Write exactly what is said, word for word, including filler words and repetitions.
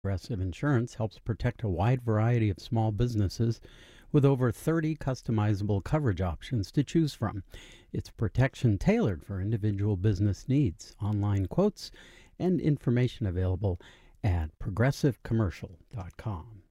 Progressive Insurance helps protect a wide variety of small businesses with over thirty customizable coverage options to choose from. It's protection tailored for individual business needs. Online quotes and information available at progressive commercial dot com.